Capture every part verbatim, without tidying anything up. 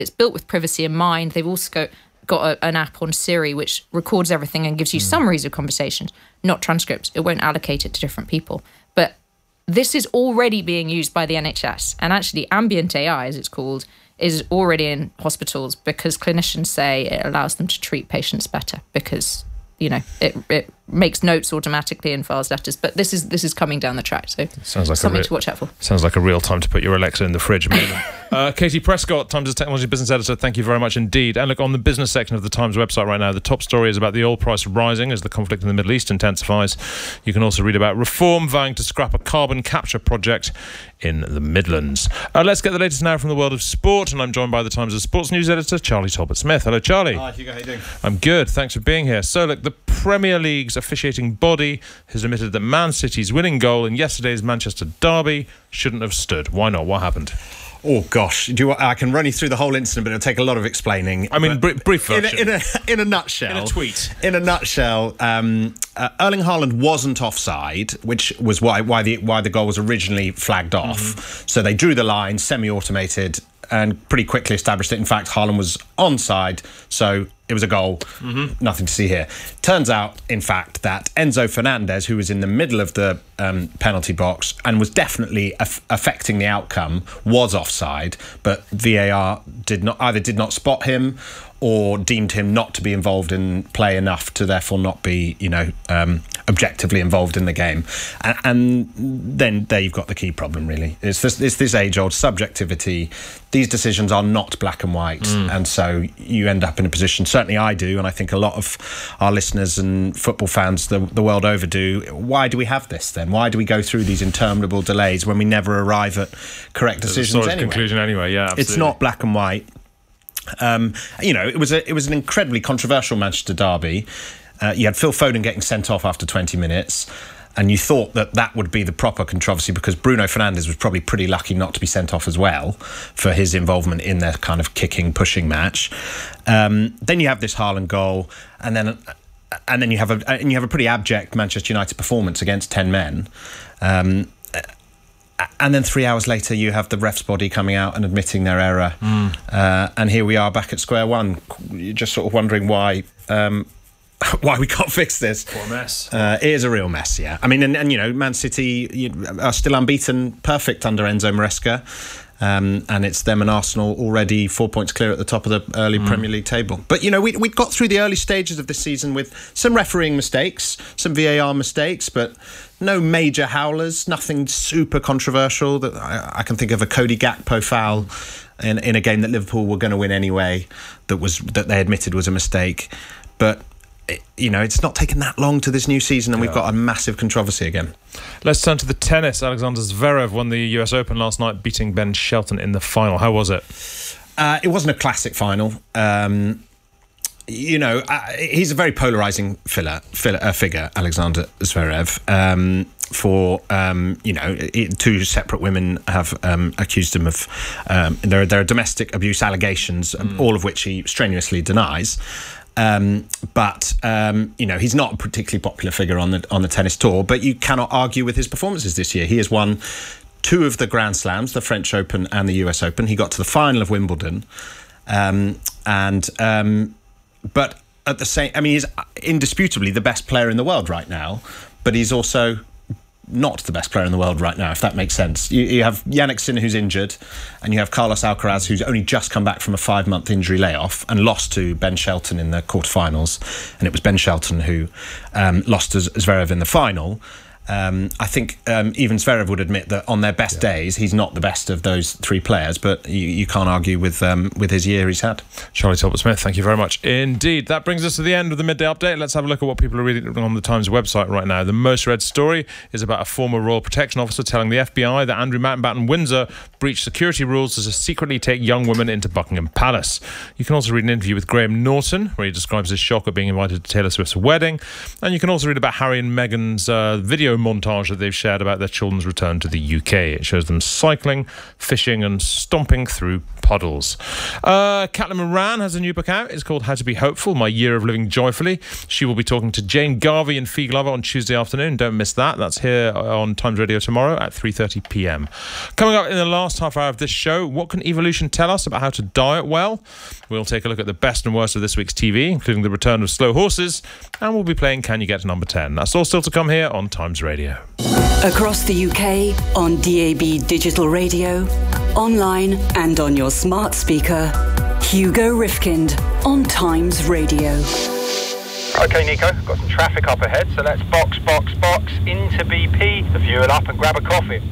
It's built with privacy in mind. They've also got, got a, an app on Siri which records everything and gives you mm. summaries of conversations, not transcripts. It won't allocate it to different people. But this is already being used by the N H S. And actually, ambient A I, as it's called, is already in hospitals because clinicians say it allows them to treat patients better because, you know, it it makes notes automatically in files letters. But this is this is coming down the track, so sounds like something a re- to watch out for. Sounds like a real time to put your Alexa in the fridge. uh, Katie Prescott, Times' technology business editor, thank you very much indeed. And look, on the business section of the Times website right now, the top story is about the oil price rising as the conflict in the Middle East intensifies. You can also read about Reform vowing to scrap a carbon capture project in the Midlands. Uh, let's get the latest now from the world of sport, and I'm joined by the Times' sports news editor, Charlie Talbot-Smith. Hello, Charlie. Hi, Hugo. How you doing? I'm good. Thanks for being here. So, look, the Premier League's officiating body has admitted that Man City's winning goal in yesterday's Manchester derby shouldn't have stood. Why not? What happened? Oh gosh, do you, I can run you through the whole incident, but it'll take a lot of explaining. I mean, br- brief version. In a, in, a, in a nutshell. In a tweet. In a nutshell, um, uh, Erling Haaland wasn't offside, which was why why the why the goal was originally flagged off. Mm-hmm. So they drew the line, semi-automated, and pretty quickly established it. In fact, Haaland was onside, so it was a goal. Mm-hmm. Nothing to see here. Turns out, in fact, that Enzo Fernandez, who was in the middle of the um, penalty box and was definitely af- affecting the outcome, was offside, but V A R did not either did not spot him or deemed him not to be involved in play enough to therefore not be, you know, um, objectively involved in the game. And, and then there you've got the key problem, really. It's this, it's this age-old subjectivity. These decisions are not black and white, mm. and so you end up in a position, certainly I do, and I think a lot of our listeners and football fans the, the world over do. Why do we have this then? Why do we go through these interminable delays when we never arrive at correct decisions sort of anyway? Conclusion anyway, yeah, absolutely. It's not black and white. Um, you know, it was a it was an incredibly controversial Manchester derby. Uh, you had Phil Foden getting sent off after twenty minutes, and you thought that that would be the proper controversy because Bruno Fernandes was probably pretty lucky not to be sent off as well for his involvement in their kind of kicking, pushing match. Um, then you have this Haaland goal, and then and then you have a and you have a pretty abject Manchester United performance against ten men. Um, And then three hours later, you have the ref's body coming out and admitting their error. Mm. Uh, and here we are back at square one. You're just sort of wondering why um, why we can't fix this. What a mess. Uh, it is a real mess, yeah. I mean, and, and you know, Man City are still unbeaten, perfect under Enzo Maresca. Um, and it's them and Arsenal already four points clear at the top of the early mm. Premier League table. But, you know, we we got through the early stages of this season with some refereeing mistakes, some V A R mistakes, but no major howlers, nothing super controversial. That I, I can think of a Cody Gakpo foul in, in a game that Liverpool were going to win anyway that was that they admitted was a mistake. But you know, it's not taken that long to this new season, and yeah. we've got a massive controversy again. Let's turn to the tennis. Alexander Zverev won the U S Open last night, beating Ben Shelton in the final. How was it? Uh, it wasn't a classic final. Um, you know, uh, he's a very polarising filler, filler, uh, figure, Alexander Zverev. Um, for, um, you know, it, two separate women have um, accused him of, um, there, there are domestic abuse allegations, mm. all of which he strenuously denies. Um, but um, you know, he's not a particularly popular figure on the on the tennis tour. But you cannot argue with his performances this year. He has won two of the Grand Slams, the French Open and the U S Open. He got to the final of Wimbledon, um, and um, but at the same, I mean, he's indisputably the best player in the world right now. But he's also not the best player in the world right now, if that makes sense. You, you have Jannik Sinner, who's injured, and you have Carlos Alcaraz, who's only just come back from a five-month injury layoff and lost to Ben Shelton in the quarterfinals. And it was Ben Shelton who um, lost to Zverev in the final. Um, I think um, even Zverev would admit that on their best yeah. days, he's not the best of those three players, but you, you can't argue with um, with his year he's had. Charlie Talbot-Smith, thank you very much indeed. That brings us to the end of the Midday Update. Let's have a look at what people are reading on the Times website right now. The most read story is about a former Royal Protection Officer telling the F B I that Andrew Mountbatten Windsor breached security rules to secretly take young women into Buckingham Palace. You can also read an interview with Graham Norton, where he describes his shock at being invited to Taylor Swift's wedding. And you can also read about Harry and Meghan's uh, video montage that they've shared about their children's return to the U K. It shows them cycling, fishing and stomping through puddles. Uh, Caitlin Moran has a new book out. It's called How to Be Hopeful, My Year of Living Joyfully. She will be talking to Jane Garvey and Fee Glover on Tuesday afternoon. Don't miss that. That's here on Times Radio tomorrow at three thirty p m. Coming up in the last half hour of this show, what can evolution tell us about how to diet well? We'll take a look at the best and worst of this week's T V, including the return of slow horses, and we'll be playing Can You Get to Number ten? That's all still to come here on Times Radio. Across the U K, on D A B digital radio, online and on your smart speaker, Hugo Rifkind on Times Radio. OK, Nico, got some traffic up ahead, so let's box, box, box into B P, fuel up and grab a coffee.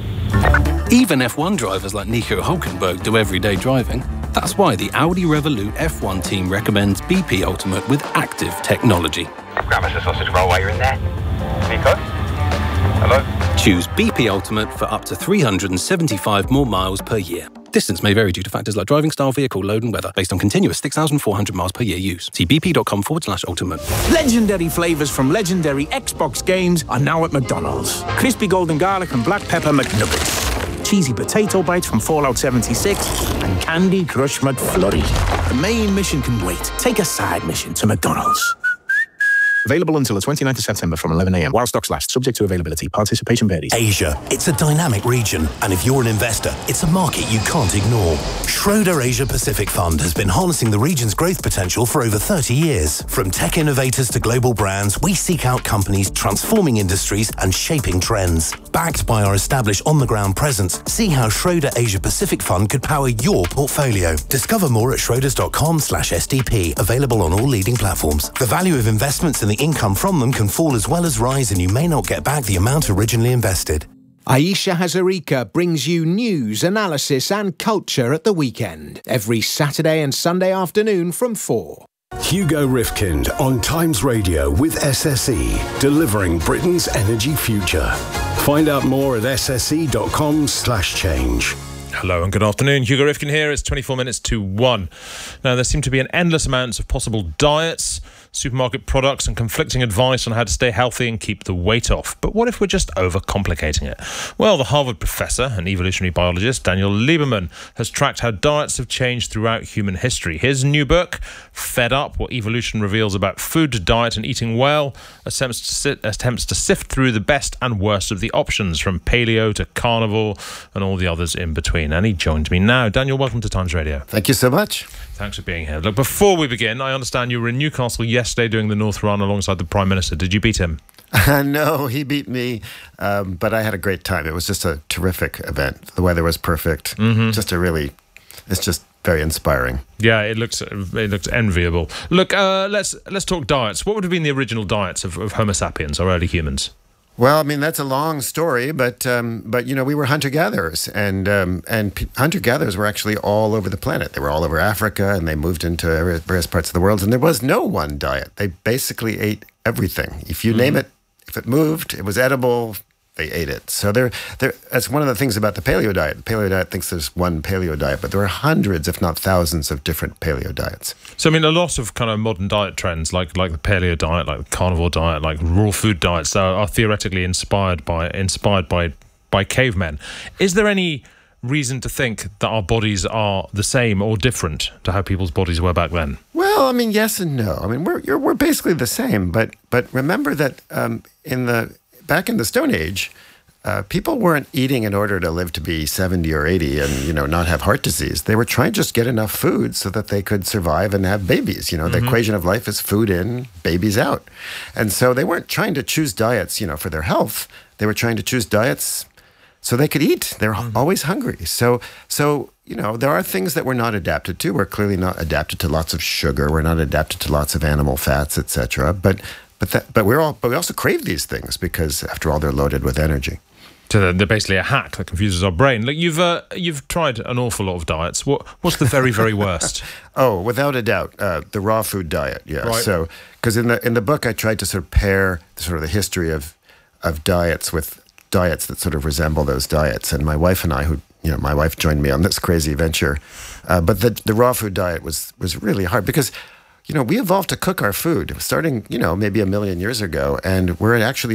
Even F one drivers like Nico Hulkenberg do everyday driving. That's why the Audi Revolut F one team recommends B P Ultimate with active technology. Grab us a sausage roll while you're in there. Nico? Hello? Choose B P Ultimate for up to three hundred seventy-five more miles per year. Distance may vary due to factors like driving style, vehicle load and weather, based on continuous six thousand four hundred miles per year use. See bp.com forward slash ultimate. Legendary flavours from legendary Xbox games are now at McDonald's. Crispy golden garlic and black pepper McNuggets. Cheesy potato bites from Fallout seventy-six and Candy Crush McFlurry. The main mission can wait. Take a side mission to McDonald's. Available until the twenty-ninth of September from eleven a m while stocks last, subject to availability. Participation varies. Asia. It's a dynamic region, and if you're an investor, it's a market you can't ignore. Schroeder Asia Pacific Fund has been harnessing the region's growth potential for over thirty years. From tech innovators to global brands, we seek out companies transforming industries and shaping trends. Backed by our established on-the-ground presence, see how Schroeder Asia Pacific Fund could power your portfolio. Discover more at schroders.com slash SDP, available on all leading platforms. The value of investments and the income from them can fall as well as rise, and you may not get back the amount originally invested. Aisha Hazarika brings you news, analysis and culture at the weekend, every Saturday and Sunday afternoon from four. Hugo Rifkind on Times Radio with S S E, delivering Britain's energy future. Find out more at sse.com slash change. Hello and good afternoon. Hugo Rifkind here. It's twenty-four minutes to one. Now, there seem to be an endless amounts of possible diets, supermarket products and conflicting advice on how to stay healthy and keep the weight off. But what if we're just overcomplicating it? Well, the Harvard professor and evolutionary biologist Daniel Lieberman has tracked how diets have changed throughout human history. His new book, Fed Up, What Evolution Reveals About Food, Diet and Eating Well, attempts to, sit, attempts to sift through the best and worst of the options, from paleo to carnivore and all the others in between. And he joins me now. Daniel, welcome to Times Radio. Thank you so much. Thanks for being here. Look, before we begin, I understand you were in Newcastle yesterday doing the North Run alongside the Prime Minister. Did you beat him? Uh, no, he beat me, um, but I had a great time. It was just a terrific event. The weather was perfect. Mm-hmm. Just a really, it's just very inspiring. Yeah, it looks it looks enviable. Look, uh, let's let's talk diets. What would have been the original diets of, of Homo sapiens, our early humans? Well, I mean, that's a long story, but, um, but you know, we were hunter-gatherers, and um, and p- hunter-gatherers were actually all over the planet. They were all over Africa, and they moved into various parts of the world, and there was no one diet. They basically ate everything. If you mm-hmm. name it, if it moved, it was edible, they ate it. So there, there. That's one of the things about the paleo diet. The paleo diet thinks there's one paleo diet, but there are hundreds, if not thousands, of different paleo diets. So, I mean, a lot of kind of modern diet trends, like like the paleo diet, like the carnivore diet, like raw food diets, are, are theoretically inspired by inspired by by cavemen. Is there any reason to think that our bodies are the same or different to how people's bodies were back then? Well, I mean, yes and no. I mean, we're you're, we're basically the same, but but remember that um, in the back in the Stone Age, uh, people weren't eating in order to live to be seventy or eighty and, you know, not have heart disease. They were trying to just get enough food so that they could survive and have babies. You know, mm-hmm. the equation of life is food in, babies out. And so they weren't trying to choose diets, you know, for their health. They were trying to choose diets so they could eat. They're mm-hmm. always hungry. So, so, you know, there are things that we're not adapted to. We're clearly not adapted to lots of sugar. We're not adapted to lots of animal fats, et cetera. But But that, but we're all, but we also crave these things because, after all, they're loaded with energy. So they're, they're basically a hack that confuses our brain. Look, you've uh, you've tried an awful lot of diets. What what's the very very worst? Oh, without a doubt, uh, the raw food diet. Yeah. Right. So, because in the in the book, I tried to sort of pair sort of the history of of diets with diets that sort of resemble those diets. And my wife and I, who you know, my wife joined me on this crazy venture. Uh, but the the raw food diet was was really hard because, you know, we evolved to cook our food starting, you know, maybe a million years ago, and we're actually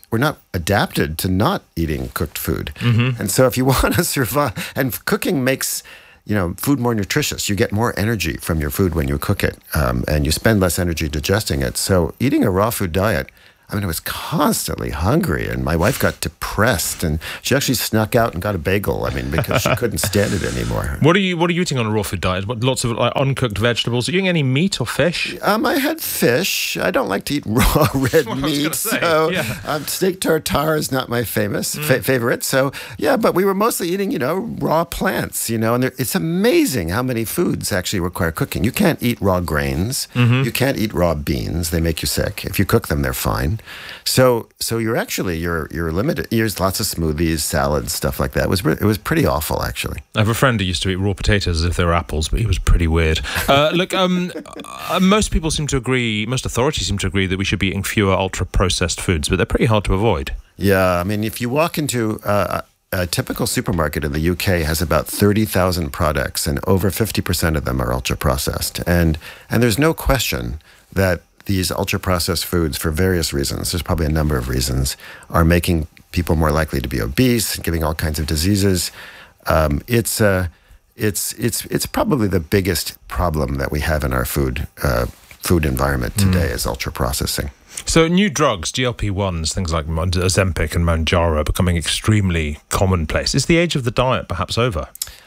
we're not adapted to not eating cooked food. Mm-hmm. And so if you want to survive, and cooking makes, you know, food more nutritious. You get more energy from your food when you cook it, um, and you spend less energy digesting it. So eating a raw food diet, I mean, I was constantly hungry, and my wife got depressed, and she actually snuck out and got a bagel. I mean, because she couldn't stand it anymore. What are you What are you eating on a raw food diet? What, lots of like, uncooked vegetables. Are you eating any meat or fish? Um, I had fish. I don't like to eat raw red Well, I was meat, gonna say, so yeah. um, steak tartare is not my famous Mm. fa- favorite. So yeah, but we were mostly eating, you know, raw plants. You know, and there, it's amazing how many foods actually require cooking. You can't eat raw grains. Mhm. You can't eat raw beans. They make you sick. If you cook them, they're fine. So so you're actually you're you're limited. There's lots of smoothies, salads, stuff like that. It was re- it was pretty awful actually. I have a friend who used to eat raw potatoes as if they were apples, but he was pretty weird. Uh, look, um, uh, most people seem to agree, most authorities seem to agree that we should be eating fewer ultra-processed foods, but they're pretty hard to avoid. Yeah, I mean, if you walk into uh, a typical supermarket in the U K has about thirty thousand products, and over fifty percent of them are ultra-processed. And and there's no question that these ultra-processed foods, for various reasons, there's probably a number of reasons, are making people more likely to be obese, giving all kinds of diseases. Um, it's uh, it's it's it's probably the biggest problem that we have in our food uh, food environment today, mm. is ultra-processing. So new drugs, G L P ones, things like Ozempic and Mounjaro are becoming extremely commonplace. Is the age of the diet perhaps over?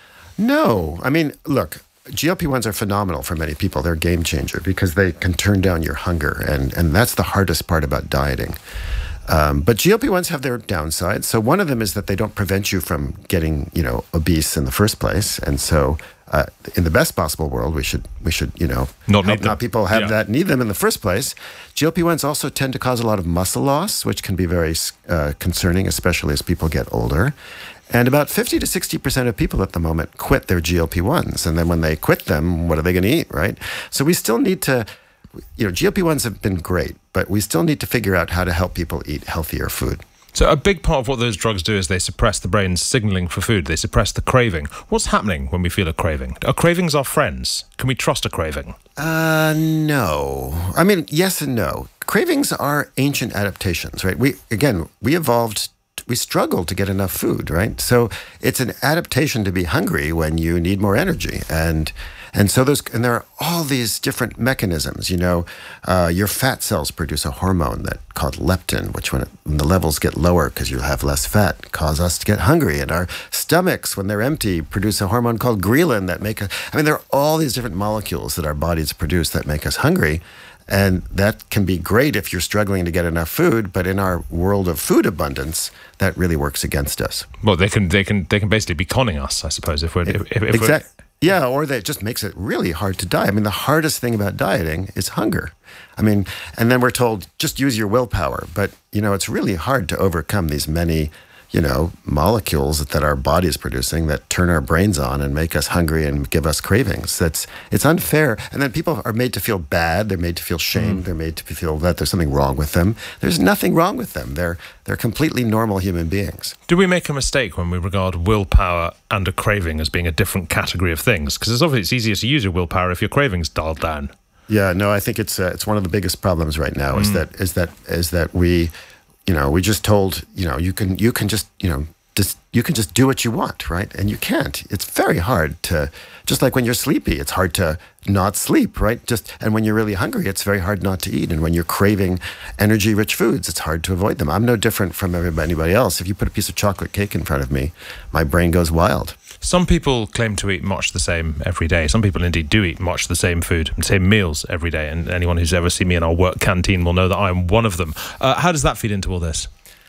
No. I mean, look, G L P ones are phenomenal for many people. They're a game changer because they can turn down your hunger, and, and that's the hardest part about dieting. Um, but G L P ones have their downsides. So one of them is that they don't prevent you from getting, you know, obese in the first place. And so uh, in the best possible world, we should, we should you know, not, help not people have yeah. that, need them in the first place. G L P ones also tend to cause a lot of muscle loss, which can be very uh, concerning, especially as people get older. And about fifty to sixty percent of people at the moment quit their G L P ones. And then when they quit them, what are they going to eat, right? So we still need to, you know, G L P ones have been great, but we still need to figure out how to help people eat healthier food. So a big part of what those drugs do is they suppress the brain's signaling for food. They suppress the craving. What's happening when we feel a craving? Are cravings our friends? Can we trust a craving? Uh, no. I mean, yes and no. Cravings are ancient adaptations, right? We, again, we evolved, we struggled to get enough food, right? So it's an adaptation to be hungry when you need more energy. And And so there's, and there are all these different mechanisms. You know, uh, your fat cells produce a hormone that called leptin, which when, it, when the levels get lower because you have less fat, cause us to get hungry. And our stomachs, when they're empty, produce a hormone called ghrelin that make us. I mean, there are all these different molecules that our bodies produce that make us hungry. And that can be great if you're struggling to get enough food, but in our world of food abundance, that really works against us. Well, they can, they can, they can basically be conning us, I suppose, if we're if, if, if exactly. we're Yeah, or that just makes it really hard to diet. I mean, the hardest thing about dieting is hunger. I mean, and then we're told, just use your willpower. But, you know, it's really hard to overcome these many, you know, molecules that our body is producing that turn our brains on and make us hungry and give us cravings. That's, it's unfair. And then people are made to feel bad. They're made to feel shamed. Mm. They're made to feel that there's something wrong with them. There's nothing wrong with them. They're, they're completely normal human beings. Do we make a mistake when we regard willpower and a craving as being a different category of things? Because it's obviously it's easier to use your willpower if your craving's dialed down. Yeah, no, I think it's uh, it's one of the biggest problems right now. Mm. Is that is that is that we, you know, we just told, you know, you can you can just you know just you can just do what you want, right? And you can't. It's very hard to, just like when you're sleepy, it's hard to not sleep, right? Just and when you're really hungry, it's very hard not to eat. And when you're craving energy-rich foods, it's hard to avoid them. I'm no different from everybody, anybody else. If you put a piece of chocolate cake in front of me, my brain goes wild. Some people claim to eat much the same every day. Some people indeed do eat much the same food, the same meals every day. And anyone who's ever seen me in our work canteen will know that I am one of them. Uh, how does that feed into all this?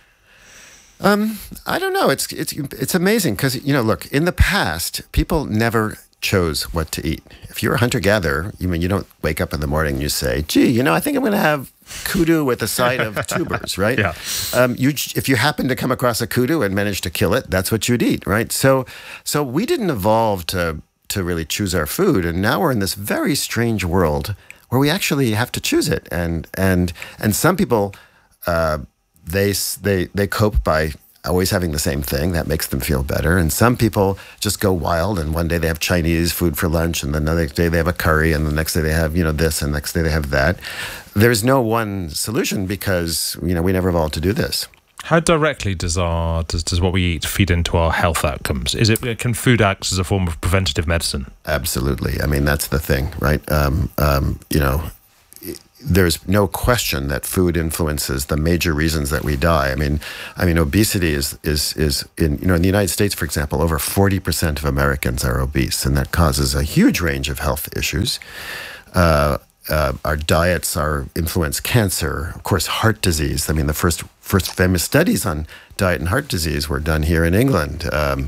Um, I don't know. It's it's it's amazing because, you know, look, in the past, people never chose what to eat. If you're a hunter-gatherer, you mean you don't wake up in the morning and you say, gee, you know, I think I'm going to have kudu with a side of tubers, right? Yeah. Um, you, if you happen to come across a kudu and manage to kill it, that's what you'd eat, right? So, so we didn't evolve to to really choose our food, and now we're in this very strange world where we actually have to choose it, and and and some people, uh, they they they cope by always having the same thing. That makes them feel better. And some people just go wild, and one day they have Chinese food for lunch, and the next day they have a curry, and the next day they have, you know, this, and the next day they have that. There's no one solution because, you know, we never evolved to do this. How directly does our does, does what we eat feed into our health outcomes? Is it can food act as a form of preventative medicine? Absolutely. I mean, that's the thing, right? Um, um, you know, there's no question that food influences the major reasons that we die. I mean, I mean, obesity is is is in you know in the United States, for example, over forty percent of Americans are obese, and that causes a huge range of health issues. Uh, uh, our diets are influence cancer, of course, heart disease. I mean, the first first famous studies on diet and heart disease were done here in England. Um,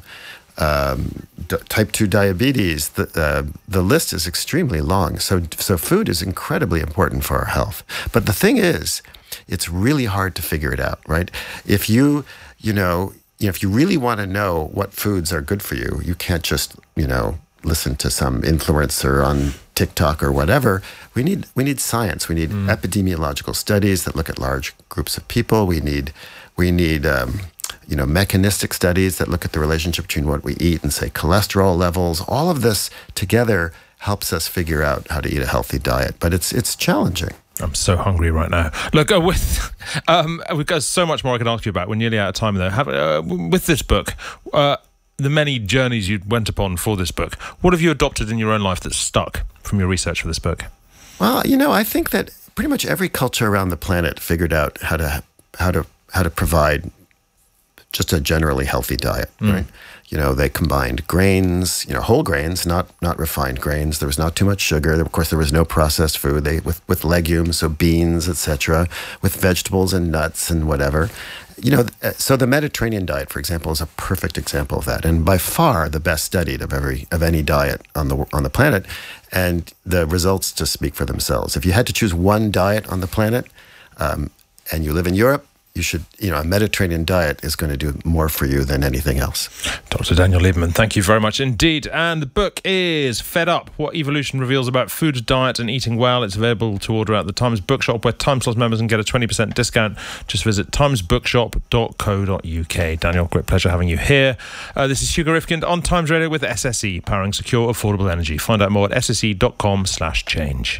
Um, d- type two diabetes, the, uh, the list is extremely long. So, so food is incredibly important for our health. But the thing is, it's really hard to figure it out, right? If you, you know, you know if you really want to know what foods are good for you, you can't just, you know, listen to some influencer on TikTok or whatever. We need, we need science. We need mm. epidemiological studies that look at large groups of people. We need, we need, um, you know, mechanistic studies that look at the relationship between what we eat and, say, cholesterol levels. All of this together helps us figure out how to eat a healthy diet. But it's it's challenging. I'm so hungry right now. Look, uh, with um, we've got so much more I can ask you about. We're nearly out of time, though. Have, uh, with this book, uh, the many journeys you went upon for this book, what have you adopted in your own life that's stuck from your research for this book? Well, you know, I think that pretty much every culture around the planet figured out how to how to how to provide just a generally healthy diet, mm. right? You know, they combined grains, you know, whole grains, not not refined grains. There was not too much sugar. Of course, there was no processed food. They with with legumes, so beans, et cetera, with vegetables and nuts and whatever. You know, so the Mediterranean diet, for example, is a perfect example of that, and by far the best studied of every of any diet on the on the planet. And the results just speak for themselves. If you had to choose one diet on the planet, um, and you live in Europe, you should, you know, a Mediterranean diet is going to do more for you than anything else. Doctor Daniel Lieberman, thank you very much indeed. And the book is Fed Up, What Evolution Reveals About Food, Diet and Eating Well. It's available to order at the Times Bookshop, where Times Plus members can get a twenty percent discount. Just visit times bookshop dot co dot uk. Daniel, great pleasure having you here. Uh, this is Hugo Rifkind on Times Radio with S S E, powering secure, affordable energy. Find out more at s s e dot com slash change.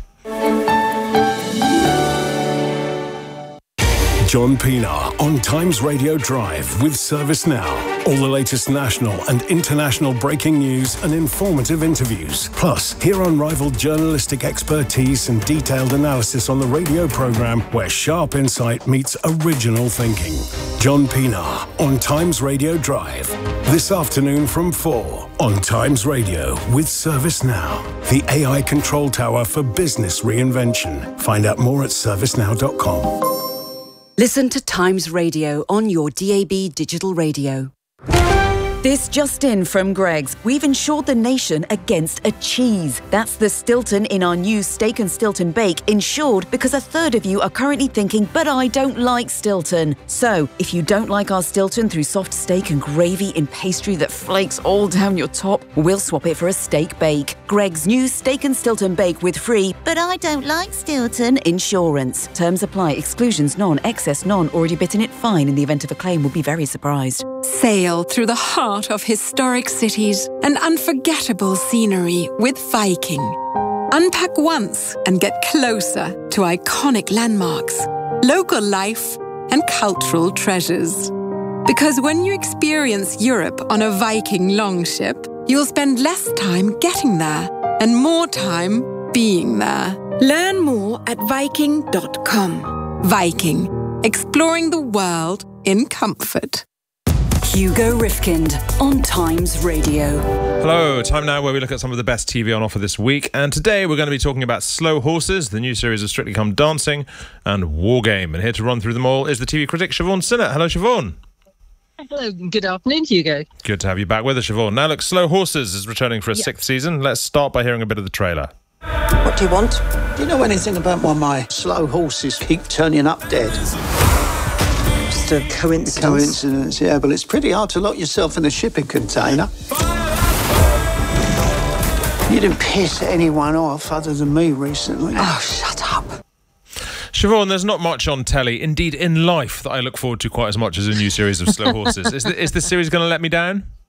John Pienaar on Times Radio Drive with ServiceNow. All the latest national and international breaking news and informative interviews. Plus, hear unrivaled journalistic expertise and detailed analysis on the radio programme where sharp insight meets original thinking. John Pienaar on Times Radio Drive. This afternoon from four on Times Radio with ServiceNow. The A I control tower for business reinvention. Find out more at service now dot com. Listen to Times Radio on your D A B digital radio. This just in from Greggs. We've insured the nation against a cheese. That's the Stilton in our new Steak and Stilton Bake, insured because a third of you are currently thinking, but I don't like Stilton. So, if you don't like our Stilton through soft steak and gravy in pastry that flakes all down your top, we'll swap it for a steak bake. Greggs' new Steak and Stilton Bake with free, but I don't like Stilton insurance. Terms apply. Exclusions none. Excess none. Already bitten it fine. In the event of a claim, will be very surprised. Sail through the heart of historic cities and unforgettable scenery with Viking. Unpack once and get closer to iconic landmarks, local life and cultural treasures. Because when you experience Europe on a Viking longship, you'll spend less time getting there and more time being there. Learn more at viking dot com. Viking, exploring the world in comfort. Hugo Rifkind on Times Radio. Hello, time now where we look at some of the best T V on offer this week. And today we're going to be talking about Slow Horses, the new series of Strictly Come Dancing, and War Game. And here to run through them all is the T V critic Siobhan Sinnott. Hello, Siobhan. Hello, good afternoon, Hugo. Good to have you back with us, Siobhan. Now, look, Slow Horses is returning for a Yes. sixth season. Let's start by hearing a bit of the trailer. What do you want? Do you know anything about why my slow horses keep turning up dead? Just a coincidence. Coincidence, yeah, but it's pretty hard to lock yourself in a shipping container. You didn't piss anyone off other than me recently. Oh, shut up. Siobhan, there's not much on telly, indeed in life, that I look forward to quite as much as a new series of Slow Horses. Is, the, is this series going to let me down?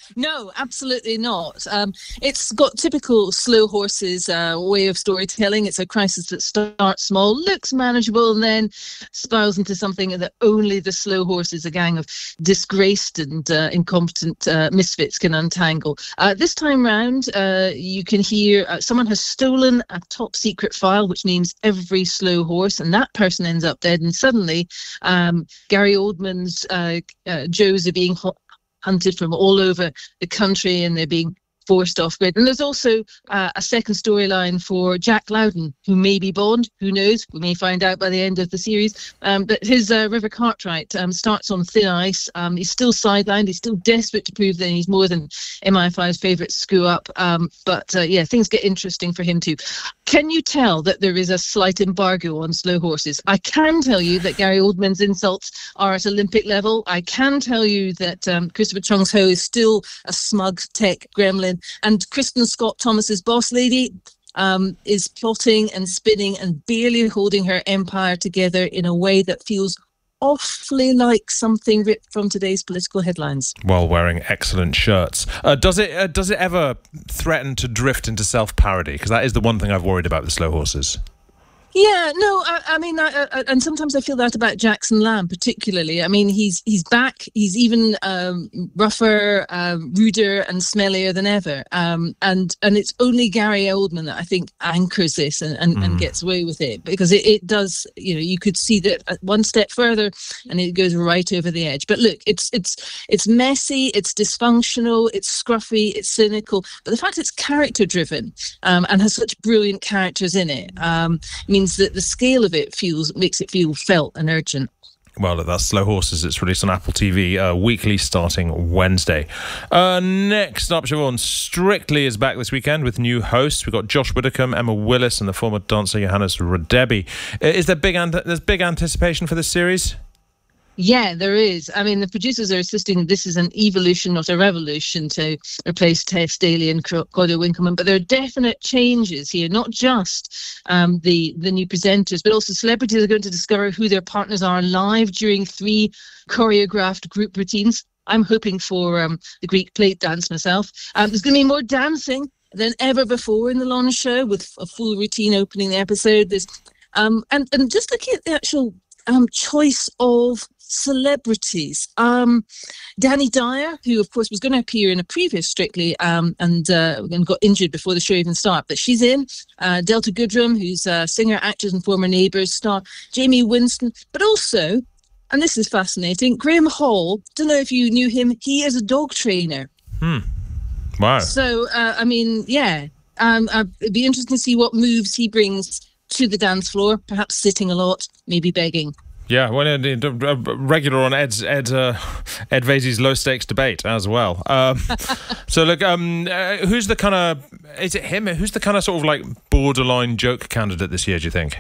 No, absolutely not. Um, it's got typical slow horses uh, way of storytelling. It's a crisis that starts small, looks manageable, and then spirals into something that only the slow horses, a gang of disgraced and uh, incompetent uh, misfits, can untangle. Uh, this time round, uh, you can hear uh, someone has stolen a top secret file, which names every slow horse, and that person ends up dead. And suddenly, um, Gary Oldman's uh, uh, Joes are being ho- hunted from all over the country, and they're being forced off grid. And there's also uh, a second storyline for Jack Loudon, who may be Bond. Who knows? We may find out by the end of the series. Um, but his uh, River Cartwright um, starts on thin ice. Um, he's still sidelined. He's still desperate to prove that he's more than M I five's favourite screw up. Um, but uh, yeah, things get interesting for him too. Can you tell that there is a slight embargo on slow horses? I can tell you that Gary Oldman's insults are at Olympic level. I can tell you that um, Christopher Chung Ho is still a smug tech gremlin. And Kristen Scott Thomas's boss lady um, is plotting and spinning and barely holding her empire together in a way that feels awfully like something ripped from today's political headlines. While wearing excellent shirts. Uh, does it uh, does it ever threaten to drift into self-parody? Because that is the one thing I've worried about with Slow Horses. Yeah, no, I, I mean, I, I, and sometimes I feel that about Jackson Lamb particularly. I mean, he's he's back. He's even um, rougher, um, ruder, and smellier than ever. Um, and and it's only Gary Oldman that I think anchors this and, and, mm. and gets away with it, because it, it does. You know, you could see that one step further, and it goes right over the edge. But look, it's it's it's messy, it's dysfunctional, it's scruffy, it's cynical. But the fact it's character driven um, and has such brilliant characters in it um, means that the scale of it feels makes it feel felt and urgent. Well, that's Slow Horses. It's released on Apple T V uh, weekly starting Wednesday. Uh, next up, Siobhan, Strictly is back this weekend with new hosts. We've got Josh Widdicombe, Emma Willis, and the former dancer Johannes Radebi. Uh, is there big ant- there's big anticipation for this series? Yeah, there is. I mean, the producers are insisting this is an evolution, not a revolution, to replace Tess Daly and Claudia Winkleman. But there are definite changes here, not just um, the, the new presenters, but also celebrities are going to discover who their partners are live during three choreographed group routines. I'm hoping for um, the Greek plate dance myself. Um, there's going to be more dancing than ever before in the launch show, with a full routine opening the episode. There's um, and, and just looking at the actual um, choice of celebrities. Um, Danny Dyer, who of course was going to appear in a previous Strictly um, and, uh, and got injured before the show even started, but she's in. Uh, Delta Goodrem, who's a singer, actress and former Neighbours star. Jamie Winston, but also, and this is fascinating, Graham Hall. Don't know if you knew him. He is a dog trainer. Hmm. Wow. So, uh, I mean, yeah, um, uh, it'd be interesting to see what moves he brings to the dance floor, perhaps sitting a lot, maybe begging. Yeah, well, uh, regular on Ed's, Ed uh, Ed Vaizey's low stakes debate as well. Um, so look, um, uh, who's the kind of is it him? Who's the kind of sort of like borderline joke candidate this year? Do you think?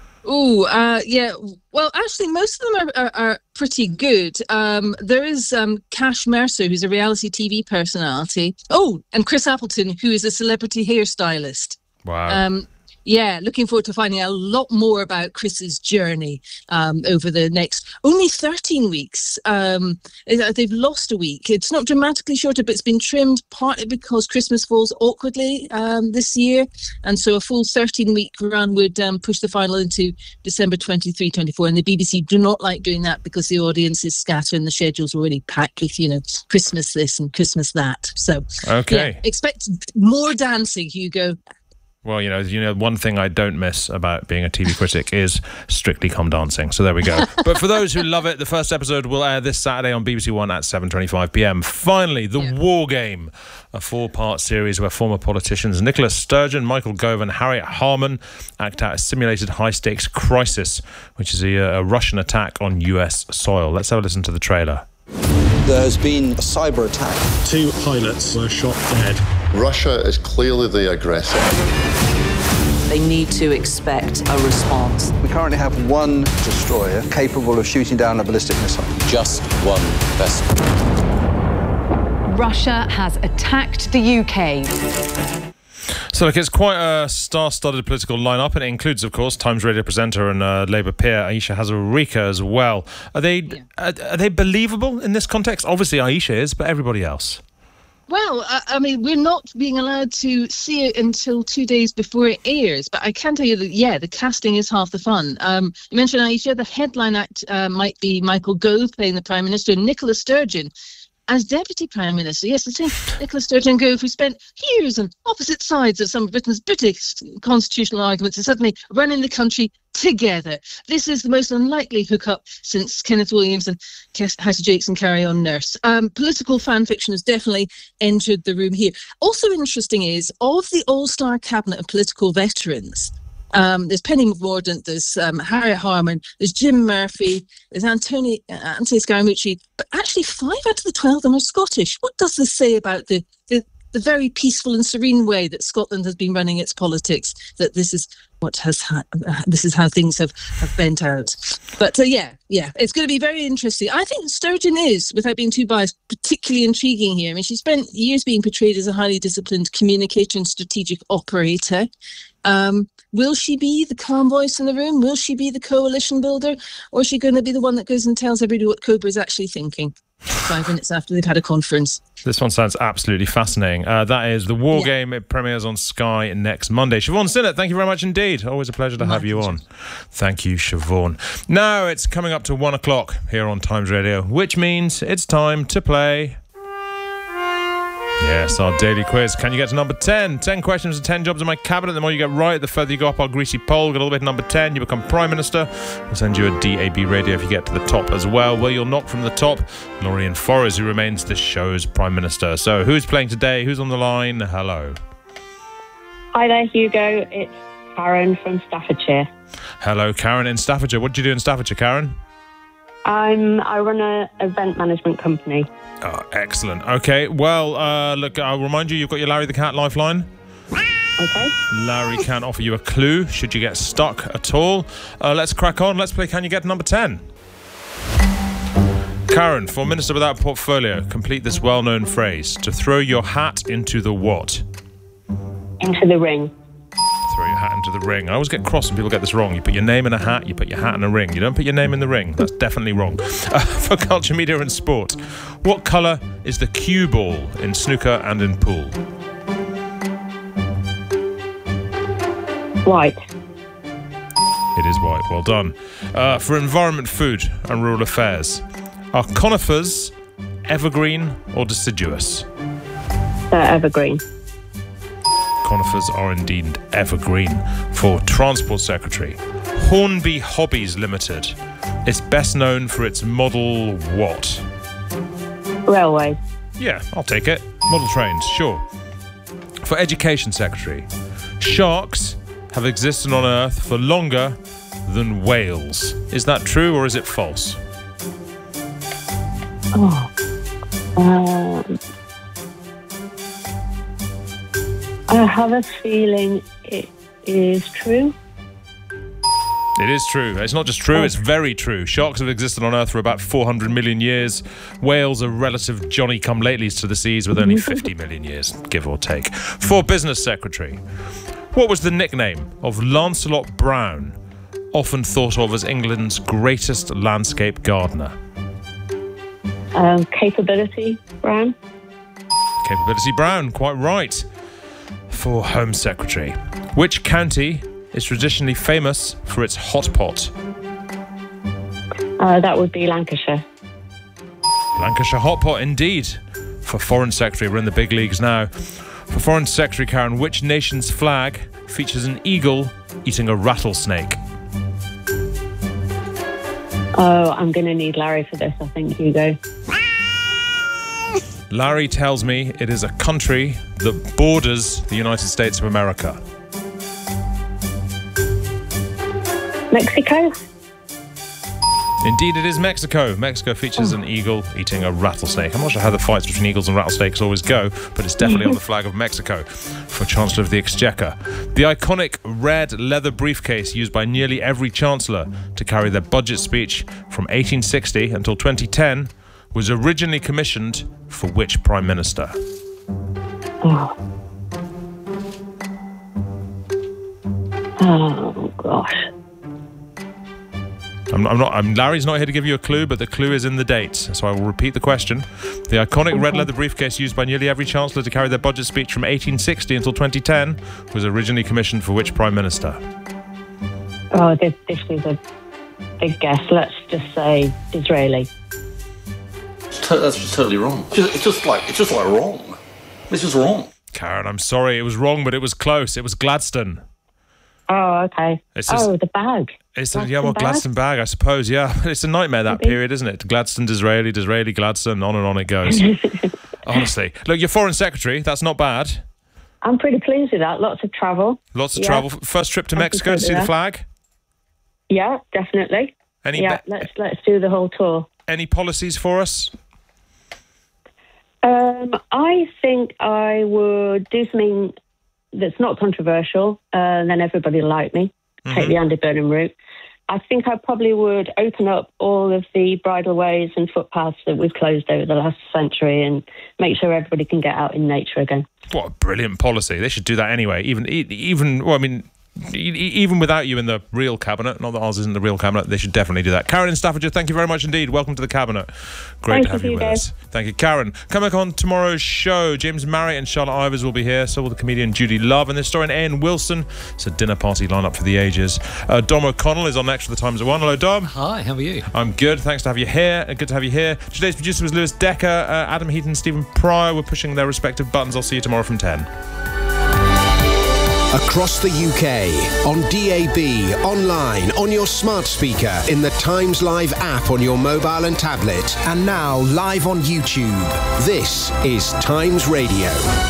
Oh, uh, yeah. Well, actually, most of them are, are, are pretty good. Um, there is um, Cash Mercer, who's a reality T V personality. Oh, and Chris Appleton, who is a celebrity hairstylist. Wow. Um, Yeah, looking forward to finding out a lot more about Chris's journey um, over the next only thirteen weeks. Um, they've lost a week. It's not dramatically shorter, but it's been trimmed partly because Christmas falls awkwardly um, this year. And so a full thirteen-week run would um, push the final into December twenty-third, twenty-fourth. And the B B C do not like doing that because the audience is scattered and the schedule's already packed with, you know, Christmas this and Christmas that. So, okay. Yeah, expect more dancing, Hugo. Well, you know, you know, one thing I don't miss about being a T V critic is Strictly Come Dancing. So there we go. But for those who love it, the first episode will air this Saturday on B B C One at seven twenty-five p m. Finally, The yeah. War Game, a four-part series where former politicians Nicola Sturgeon, Michael Gove and Harriet Harman act out a simulated high-stakes crisis, which is a, a Russian attack on U S soil. Let's have a listen to the trailer. There has been a cyber attack. Two pilots were shot dead. Russia is clearly the aggressor. They need to expect a response. We currently have one destroyer capable of shooting down a ballistic missile. Just one vessel. Russia has attacked the U K. So, look, it's quite a star-studded political lineup, and it includes, of course, Times Radio presenter and uh, Labour peer Ayesha Hazarika as well. Are they yeah. are, are they believable in this context? Obviously, Ayesha is, but everybody else. Well, I, I mean, we're not being allowed to see it until two days before it airs, but I can tell you that, yeah, the casting is half the fun. Um, you mentioned, Aisha, the headline act uh, might be Michael Gove playing the Prime Minister, and Nicola Sturgeon as Deputy Prime Minister. Yes, the same Nicola Sturgeon Gove, who spent years on opposite sides of some of Britain's British constitutional arguments, and suddenly running the country together. This is the most unlikely hookup since Kenneth Williams and Hattie Jakes and Carry On Nurse. Um, political fan fiction has definitely entered the room here. Also interesting is, of the all-star cabinet of political veterans, Um, there's Penny Mordaunt, there's um, Harriet Harman, there's Jim Murphy, there's Anthony, uh, Anthony Scaramucci, but actually five out of the twelve of them are Scottish. What does this say about the, the, the very peaceful and serene way that Scotland has been running its politics, that this is what has ha- uh, this is how things have, have bent out. But uh, yeah, yeah, it's going to be very interesting. I think Sturgeon is, without being too biased, particularly intriguing here. I mean, she spent years being portrayed as a highly disciplined communicator and strategic operator. Um, will she be the calm voice in the room? Will she be the coalition builder? Or is she going to be the one that goes and tells everybody what Cobra is actually thinking five minutes after they've had a conference? This one sounds absolutely fascinating. Uh, that is The War Yeah. Game. It premieres on Sky next Monday. Siobhan Sinnott, thank you very much indeed. Always a pleasure to My have you on. Thank you, Siobhan. Now it's coming up to one o'clock here on Times Radio, which means it's time to play... Yes, our daily quiz. Can you get to number ten? ten questions and ten jobs in my cabinet. The more you get right, the further you go up our greasy pole. Get all the way to number ten, you become Prime Minister. We'll send you a D A B radio if you get to the top as well. Well, you'll knock from the top Lorraine Forrest, who remains the show's Prime Minister. So who's playing today? Who's on the line? Hello. Hi there, Hugo. It's Karen from Staffordshire. Hello, Karen in Staffordshire. What do you do in Staffordshire, Karen? I'm, I run an event management company. Oh, excellent. Okay, well, uh, look, I'll remind you, you've got your Larry the Cat lifeline. Okay. Larry can offer you a clue should you get stuck at all. Uh, let's crack on. Let's play Can You Get number ten? Karen, for Minister Without Portfolio, complete this well-known phrase. To throw your hat into the what? Into the ring. Throw your hat into the ring. I always get cross when people get this wrong. You put your name in a hat, you put your hat in a ring. You don't put your name in the ring. That's definitely wrong. Uh, for culture, media and sport, what colour is the cue ball in snooker and in pool? White. It is white. Well done. Uh, for environment, food and rural affairs, are conifers evergreen or deciduous? They're evergreen. Conifers are indeed evergreen. For Transport Secretary, Hornby Hobbies Limited is best known for its model what? Railway. Yeah, I'll take it. Model trains, sure. For Education Secretary, sharks have existed on Earth for longer than whales. Is that true or is it false? Oh. Um, I have a feeling it is true. It is true. It's not just true, it's very true. Sharks have existed on Earth for about four hundred million years. Whales are relative Johnny-come-latelys to the seas with only fifty million years, give or take. For Business Secretary, what was the nickname of Lancelot Brown, often thought of as England's greatest landscape gardener? Um, capability Brown. Capability Brown, quite right. For Home Secretary, which county is traditionally famous for its hot pot? Uh, that would be Lancashire. Lancashire hot pot, indeed. For Foreign Secretary, we're in the big leagues now. For Foreign Secretary, Karen, which nation's flag features an eagle eating a rattlesnake? Oh, I'm going to need Larry for this, I think, Hugo. Larry tells me it is a country that borders the United States of America. Mexico? Indeed, it is Mexico. Mexico features an eagle eating a rattlesnake. I'm not sure how the fights between eagles and rattlesnakes always go, but it's definitely on the flag of Mexico. For Chancellor of the Exchequer, the iconic red leather briefcase used by nearly every Chancellor to carry their budget speech from eighteen sixty until twenty ten was originally commissioned for which Prime Minister? Oh. Oh, gosh. I'm, I'm not. I'm, Larry's not here to give you a clue, but the clue is in the dates. So I will repeat the question. The iconic red leather briefcase used by nearly every chancellor to carry their budget speech from eighteen sixty until twenty ten was originally commissioned for which prime minister? Oh, this, this is a big guess. Let's just say Disraeli. That's just totally wrong. It's just, it's just like it's just like wrong. This is wrong. Karen, I'm sorry, it was wrong, but it was close. It was Gladstone. Oh, okay. It's just, oh, the bag. It's a, yeah, well, Gladstone bag, I suppose. Yeah, it's a nightmare that Maybe. period, isn't it? Gladstone, Disraeli, Disraeli, Gladstone, on and on it goes. Honestly, look, you're foreign secretary. That's not bad. I'm pretty pleased with that. Lots of travel. Lots of Yeah. travel. First trip to I'm Mexico to see the content with flag. Yeah, definitely. Any yeah, be- let's let's do the whole tour. Any policies for us? Um, I think I would do something that's not controversial, uh, and then everybody will like me. Mm-hmm. Take the Andy Burnham route. I think I probably would open up all of the bridleways and footpaths that we've closed over the last century and make sure everybody can get out in nature again. What a brilliant policy. They should do that anyway. Even, e- even well, I mean, e- even without you in the real cabinet, not that ours isn't the real cabinet, they should definitely do that. Karen in Staffordshire, thank you very much indeed. Welcome to the cabinet. Great Thank to have you, you with guys. us. Thank you, Karen. Coming on tomorrow's show, James Marriott and Charlotte Ivers will be here. So will the comedian Judy Love, and this story in Ian Wilson. It's a dinner party lineup for the ages. Uh, Dom O'Connell is on next for the Times at One. Hello, Dom. Hi, how are you? I'm good. Thanks to have you here. Good to have you here. Today's producer was Lewis Decker. Uh, Adam Heaton and Stephen Pryor were pushing their respective buttons. I'll see you tomorrow from ten. Across the U K, on D A B, online, on your smart speaker, in the Times Live app on your mobile and tablet, and now live on YouTube. This is Times Radio.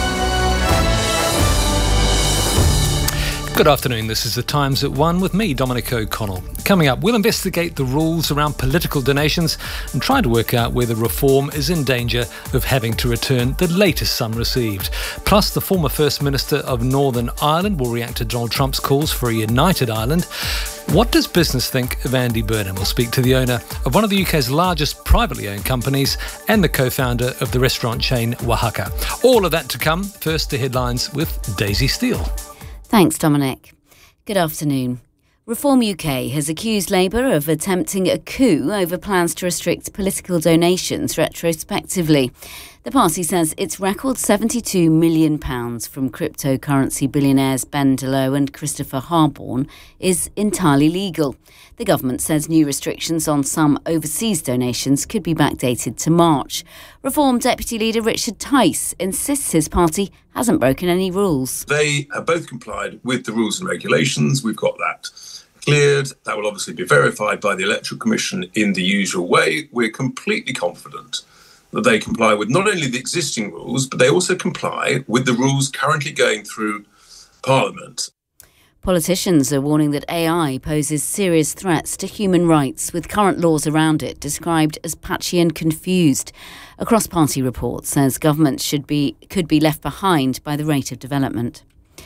Good afternoon, this is The Times at One with me, Dominic O'Connell. Coming up, we'll investigate the rules around political donations and try to work out whether reform is in danger of having to return the latest sum received. Plus, the former First Minister of Northern Ireland will react to Donald Trump's calls for a united Ireland. What does business think of Andy Burnham? We'll speak to the owner of one of the U K's largest privately owned companies and the co-founder of the restaurant chain Oaxaca. All of that to come. First, the headlines with Daisy Steele. Thanks, Dominic. Good afternoon. Reform U K has accused Labour of attempting a coup over plans to restrict political donations retrospectively. The party says its record seventy-two million pounds from cryptocurrency billionaires Ben DeLoe and Christopher Harborne is entirely legal. The government says new restrictions on some overseas donations could be backdated to March. Reform Deputy Leader Richard Tice insists his party hasn't broken any rules. They have both complied with the rules and regulations. We've got that cleared. That will obviously be verified by the Electoral Commission in the usual way. We're completely confident that they comply with not only the existing rules, but they also comply with the rules currently going through Parliament. Politicians are warning that A I poses serious threats to human rights, with current laws around it described as patchy and confused. A cross-party report says governments should be could be left behind by the rate of development.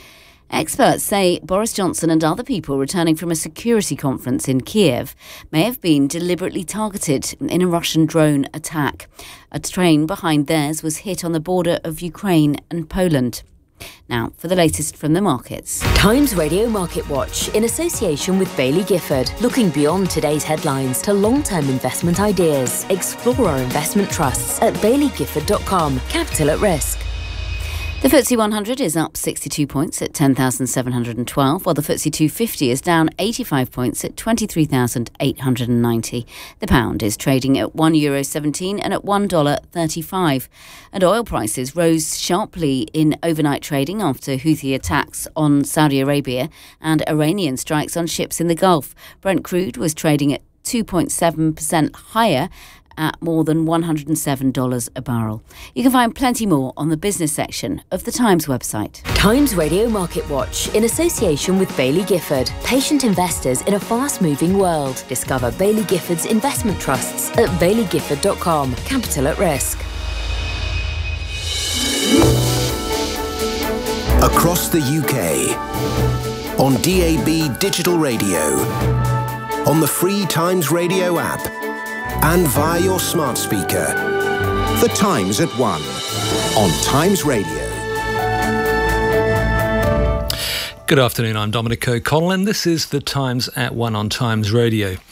Experts say Boris Johnson and other people returning from a security conference in Kiev may have been deliberately targeted in a Russian drone attack. A train behind theirs was hit on the border of Ukraine and Poland. Now, for the latest from the markets. Times Radio Market Watch, in association with Bailey Gifford, looking beyond today's headlines to long-term investment ideas. Explore our investment trusts at bailey gifford dot com. Capital at risk. The F T S E one hundred is up sixty-two points at ten thousand seven hundred twelve, while the F T S E two fifty is down eighty-five points at twenty-three thousand eight hundred ninety. The pound is trading at one euro seventeen and at one dollar thirty-five. And oil prices rose sharply in overnight trading after Houthi attacks on Saudi Arabia and Iranian strikes on ships in the Gulf. Brent crude was trading at two point seven percent higher at more than one hundred seven dollars a barrel. You can find plenty more on the business section of the Times website. Times Radio Market Watch, in association with Bailey Gifford. Patient investors in a fast-moving world. Discover Bailey Gifford's investment trusts at bailey gifford dot com. Capital at risk. Across the U K, on D A B Digital Radio, on the free Times Radio app, and via your smart speaker. The Times at One on Times Radio. Good afternoon, I'm Dominic O'Connell and this is The Times at One on Times Radio. The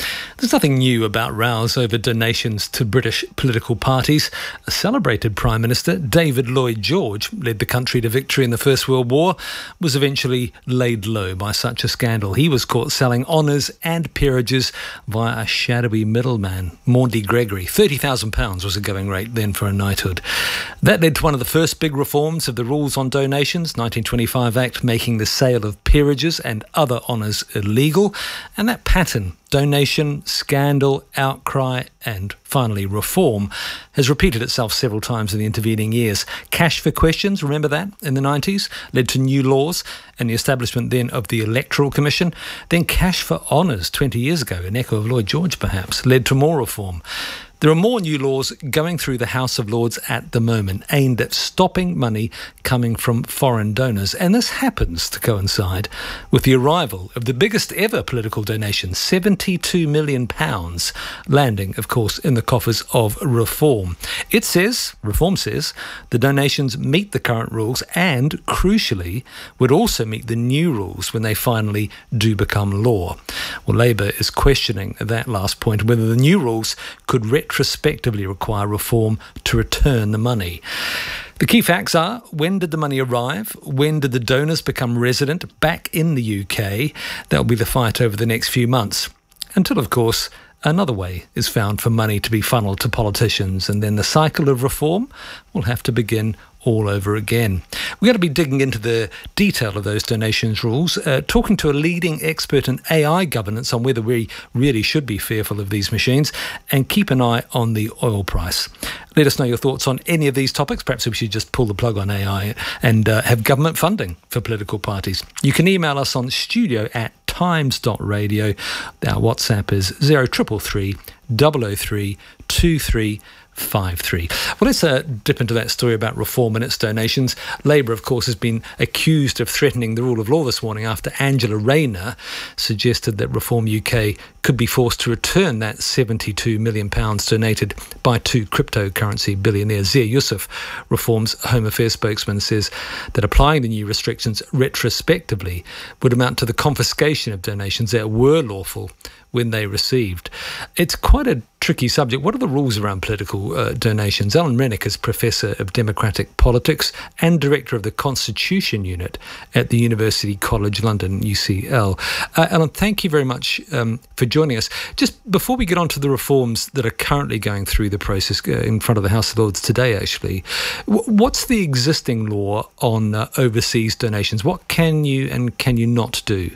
There's nothing new about rows over donations to British political parties. A celebrated Prime Minister, David Lloyd George, led the country to victory in the First World War, was eventually laid low by such a scandal. He was caught selling honours and peerages via a shadowy middleman, Maundy Gregory. thirty thousand pounds was a going rate then for a knighthood. That led to one of the first big reforms of the rules on donations, nineteen twenty-five Act making the sale of peerages and other honours illegal. And that pattern, donation, scandal, outcry and finally reform, has repeated itself several times in the intervening years. Cash for questions, remember that, in the nineties, led to new laws and the establishment then of the Electoral Commission. Then cash for honours twenty years ago, an echo of Lloyd George perhaps, led to more reform. There are more new laws going through the House of Lords at the moment aimed at stopping money coming from foreign donors. And this happens to coincide with the arrival of the biggest ever political donation, seventy-two million pounds, landing, of course, in the coffers of Reform. It says, Reform says, the donations meet the current rules and, crucially, would also meet the new rules when they finally do become law. Well, Labour is questioning that last point, whether the new rules could retrospectively require Reform to return the money. The key facts are, when did the money arrive? When did the donors become resident back in the U K? That will be the fight over the next few months. Until, of course, another way is found for money to be funneled to politicians, and then the cycle of reform will have to begin all over again. We've got to be digging into the detail of those donations rules, uh, talking to a leading expert in A I governance on whether we really should be fearful of these machines, and keep an eye on the oil price. Let us know your thoughts on any of these topics. Perhaps we should just pull the plug on A I and uh, have government funding for political parties. You can email us on studio at times dot radio. Our WhatsApp is zero triple three double oh three two three five three. Well, let's uh, dip into that story about Reform and its donations. Labour, of course, has been accused of threatening the rule of law this morning after Angela Rayner suggested that Reform U K could be forced to return that seventy-two million pounds donated by two cryptocurrency billionaires. Zia Yusuf, Reform's Home Affairs spokesman, says that applying the new restrictions retrospectively would amount to the confiscation of donations that were lawful when they received. It's quite a tricky subject. What are the rules around political uh, donations? Alan Rennick is Professor of Democratic Politics and Director of the Constitution Unit at the University College London, U C L. Uh, Alan, thank you very much um, for joining us. Just before we get on to the reforms that are currently going through the process uh, in front of the House of Lords today, actually, w- what's the existing law on uh, overseas donations? What can you and can you not do?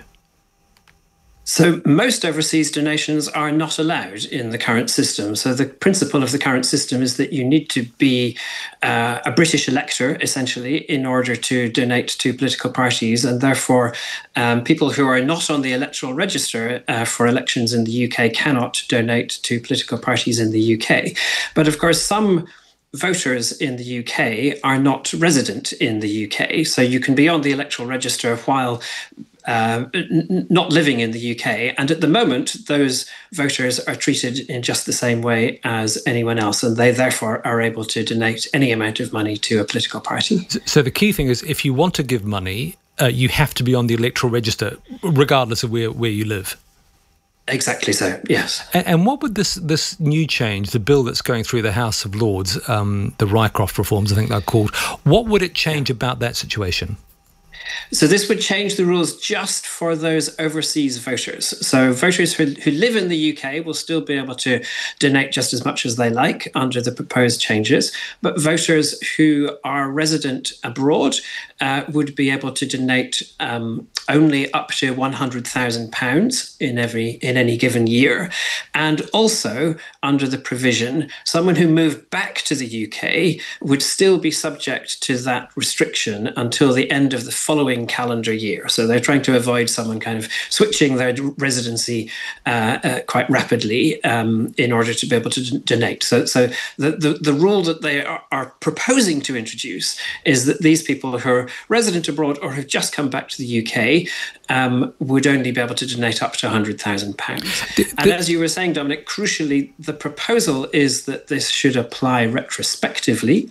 So most overseas donations are not allowed in the current system. So the principle of the current system is that you need to be uh, a British elector, essentially, in order to donate to political parties. And therefore, um, people who are not on the electoral register uh, for elections in the U K cannot donate to political parties in the U K. But of course, some voters in the U K are not resident in the U K. So you can be on the electoral register while Uh, n- not living in the U K. And at the moment, those voters are treated in just the same way as anyone else. And they therefore are able to donate any amount of money to a political party. So the key thing is, if you want to give money, uh, you have to be on the electoral register, regardless of where, where you live. Exactly so, yes. And, and what would this this new change, the bill that's going through the House of Lords, um, the Rycroft reforms, I think they're called, what would it change about that situation? So this would change the rules just for those overseas voters. So voters who, who live in the U K will still be able to donate just as much as they like under the proposed changes. But voters who are resident abroad uh, would be able to donate um, only up to one hundred thousand pounds in every in any given year. And also, under the provision, someone who moved back to the U K would still be subject to that restriction until the end of the following calendar year. So they're trying to avoid someone kind of switching their residency uh, uh, quite rapidly um, in order to be able to d- donate. So, so the, the, the rule that they are, are proposing to introduce is that these people who are resident abroad or have just come back to the U K um, would only be able to donate up to one hundred thousand pounds. And as you were saying, Dominic, crucially, the proposal is that this should apply retrospectively.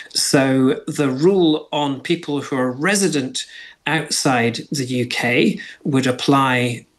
So the rule on people who are resident outside the U K would apply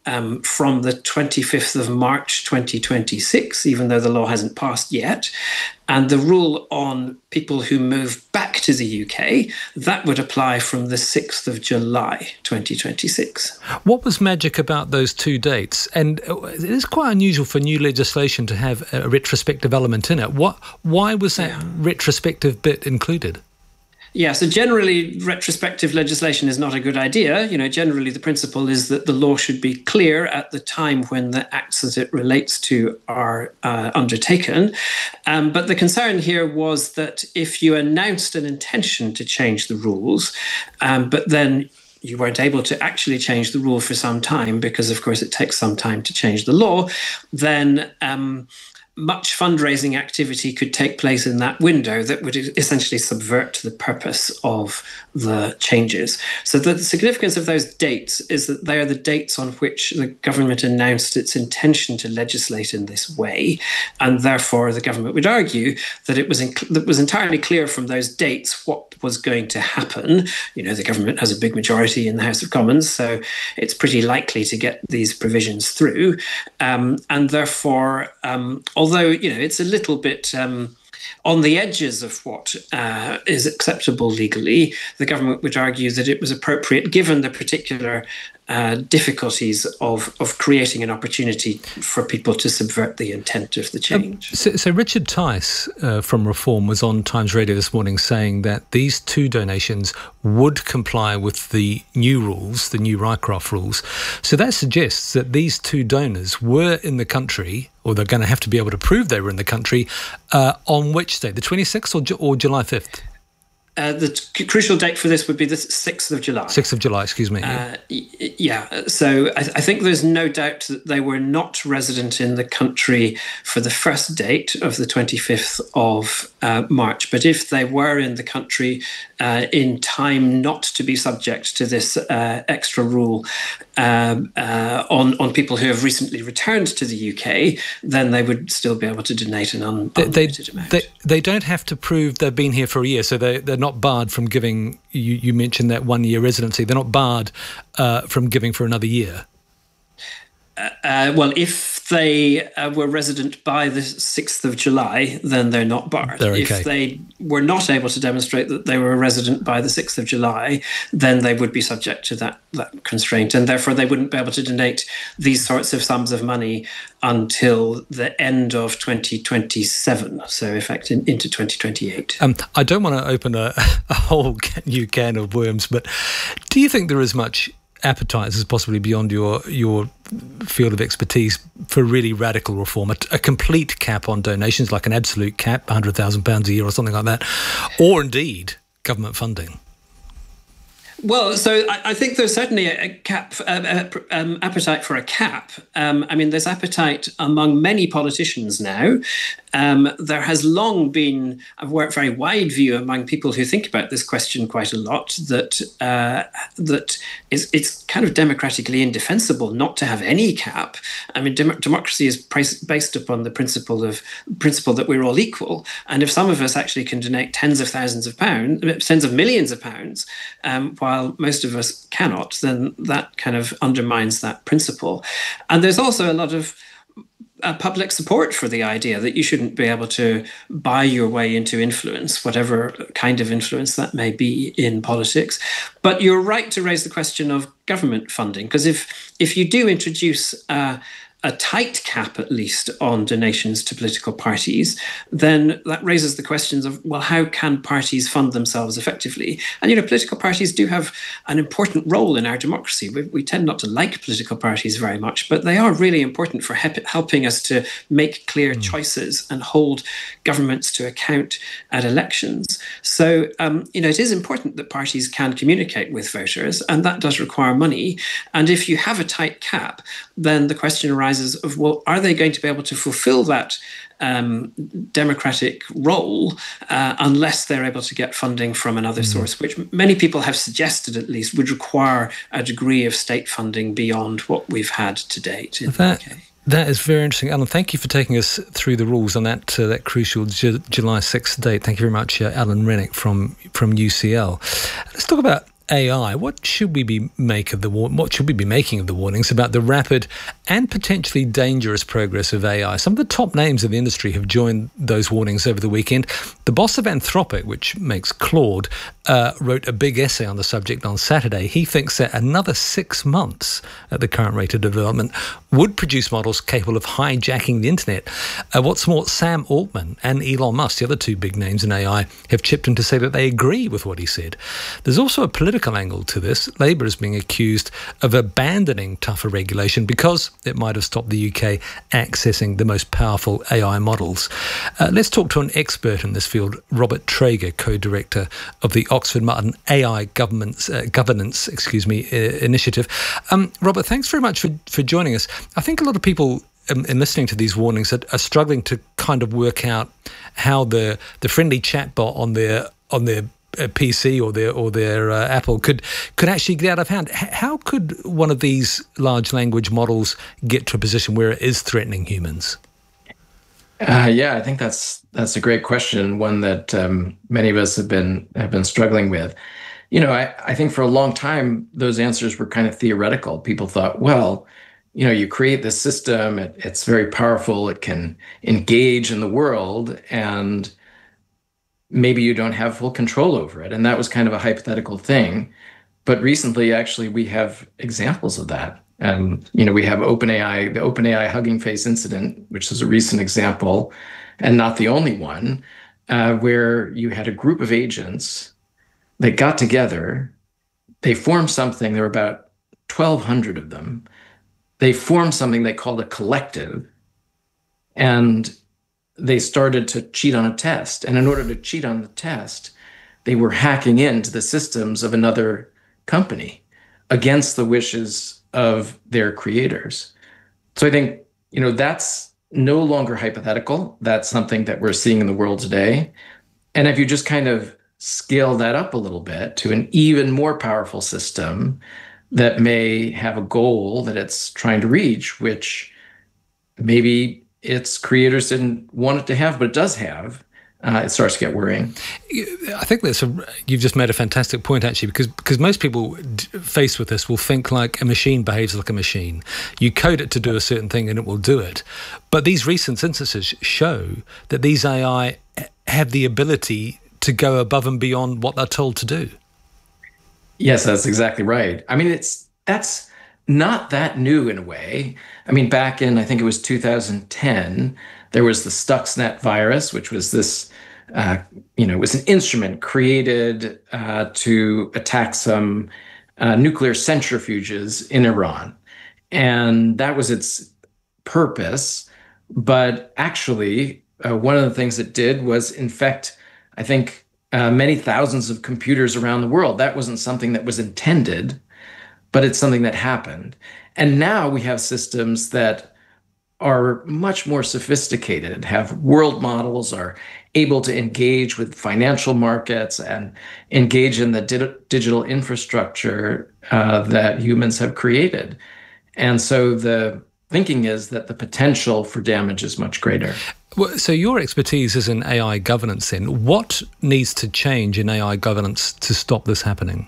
um, from the twenty-fifth of March twenty twenty-six, even though the law hasn't passed yet. And the rule on people who move back to the U K, that would apply from the sixth of July twenty twenty-six. What was magic about those two dates? And it is quite unusual for new legislation to have a retrospective element in it. What? Why was that yeah. retrospective bit included? Yeah, so generally retrospective legislation is not a good idea. You know, generally the principle is that the law should be clear at the time when the acts that it relates to are uh, undertaken. Um, but the concern here was that if you announced an intention to change the rules, um, but then you weren't able to actually change the rule for some time, because of course it takes some time to change the law, then um, much fundraising activity could take place in that window that would essentially subvert the purpose of the changes. So the significance of those dates is that they are the dates on which the government announced its intention to legislate in this way. And therefore, the government would argue that it was, inc- that was entirely clear from those dates what was going to happen. You know, the government has a big majority in the House of Commons, so it's pretty likely to get these provisions through. Um, and therefore, um, although, you know, it's a little bit um, on the edges of what uh, is acceptable legally, the government would argue that it was appropriate, given the particular uh, difficulties of, of creating an opportunity for people to subvert the intent of the change. Um, so, so Richard Tice uh, from Reform was on Times Radio this morning saying that these two donations would comply with the new rules, the new Rycroft rules. So that suggests that these two donors were in the country, or they're going to have to be able to prove they were in the country, uh, on which date, the twenty-sixth or, or July fifth? Uh, the t- crucial date for this would be the sixth of July. sixth of July, excuse me. Yeah, uh, y- yeah. so I, I think there's no doubt that they were not resident in the country for the first date of the twenty-fifth of uh, March. But if they were in the country uh, in time not to be subject to this uh, extra rule um, uh, on, on people who have recently returned to the U K, then they would still be able to donate an un- they, unlimited they, amount. They, they don't have to prove they've been here for a year, so they, they're not barred from giving, you, you mentioned that one-year residency, they're not barred uh, from giving for another year. Uh, uh, well, if they uh, were resident by the sixth of July, then they're not barred. They're okay. If they were not able to demonstrate that they were a resident by the sixth of July, then they would be subject to that, that constraint, and therefore they wouldn't be able to donate these sorts of sums of money until the end of twenty twenty-seven, so in fact in, into twenty twenty-eight. Um, I don't want to open a, a whole new can of worms, but do you think there is much appetite, this is possibly beyond your your field of expertise, for really radical reform, a, a complete cap on donations, like an absolute cap, one hundred thousand pounds a year or something like that, or indeed government funding? Well, so I, I think there's certainly a, a cap, uh, um, appetite for a cap. Um, I mean, there's appetite among many politicians now. Um, there has long been a very wide view among people who think about this question quite a lot that uh, that it's, it's kind of democratically indefensible not to have any cap. I mean, dem- democracy is based upon the principle of principle that we're all equal, and if some of us actually can donate tens of thousands of pounds, tens of millions of pounds, um, while most of us cannot, then that kind of undermines that principle. And there's also a lot of Uh, public support for the idea that you shouldn't be able to buy your way into influence, whatever kind of influence that may be in politics. But you're right to raise the question of government funding, because if if you do introduce uh, a tight cap, at least, on donations to political parties, then that raises the questions of, well, how can parties fund themselves effectively? And, you know, political parties do have an important role in our democracy. We, we tend not to like political parties very much, but they are really important for he- helping us to make clear mm. choices and hold governments to account at elections. So, um, you know, it is important that parties can communicate with voters, and that does require money. And if you have a tight cap, then the question arises of, well, are they going to be able to fulfill that um, democratic role uh, unless they're able to get funding from another mm. source, which many people have suggested at least would require a degree of state funding beyond what we've had to date in that, the U K. That is very interesting. Alan, thank you for taking us through the rules on that uh, that crucial Ju- July sixth date. Thank you very much, uh, Alan Rennick from, from U C L. Let's talk about A I, what should we be make of the what should we be making of the warnings about the rapid and potentially dangerous progress of A I? Some of the top names of the industry have joined those warnings over the weekend. The boss of Anthropic, which makes Claude, uh, wrote a big essay on the subject on Saturday. He thinks that another six months at the current rate of development would produce models capable of hijacking the internet. Uh, what's more, Sam Altman and Elon Musk, the other two big names in A I, have chipped in to say that they agree with what he said. There's also a political angle to this. Labour is being accused of abandoning tougher regulation because it might have stopped the U K accessing the most powerful A I models. Uh, let's talk to an expert in this field, Robert Traeger, co-director of the Oxford Martin A I Governance, uh, Governance excuse me, uh, initiative. Um, Robert, thanks very much for, for joining us. I think a lot of people um, in listening to these warnings are, are struggling to kind of work out how the the friendly chatbot on their on their a P C or their or their uh, Apple could could actually get out of hand. H- how could one of these large language models get to a position where it is threatening humans? Uh, yeah, I think that's that's a great question, one that um, many of us have been have been struggling with. You know, I, I think for a long time those answers were kind of theoretical. People thought, well, you know, you create this system, it, it's very powerful, it can engage in the world, and maybe you don't have full control over it. And that was kind of a hypothetical thing. But recently, actually, we have examples of that. And, you know, we have OpenAI, the OpenAI Hugging Face incident, which is a recent example, and not the only one, uh, where you had a group of agents that got together. They formed something. There were about twelve hundred of them. They formed something they called a collective. And they started to cheat on a test. And in order to cheat on the test, they were hacking into the systems of another company against the wishes of their creators. So I think, you know, that's no longer hypothetical. That's something that we're seeing in the world today. And if you just kind of scale that up a little bit to an even more powerful system that may have a goal that it's trying to reach, which maybe its creators didn't want it to have, but it does have, uh, it starts to get worrying. I think that's a, you've just made a fantastic point, actually, because because most people d- faced with this will think like a machine behaves like a machine. You code it to do a certain thing and it will do it. But these recent instances show that these A I have the ability to go above and beyond what they're told to do. Yes, that's exactly right. I mean, it's that's not that new in a way. I mean, back in, I think it was two thousand ten, there was the Stuxnet virus, which was this, uh, you know, it was an instrument created uh, to attack some uh, nuclear centrifuges in Iran. And that was its purpose. But actually, uh, one of the things it did was infect, I think, uh, many thousands of computers around the world. That wasn't something that was intended, but it's something that happened. And now we have systems that are much more sophisticated, have world models, are able to engage with financial markets and engage in the di- digital infrastructure uh, that humans have created. And so the thinking is that the potential for damage is much greater. Well, so your expertise is in A I governance then. What needs to change in A I governance to stop this happening?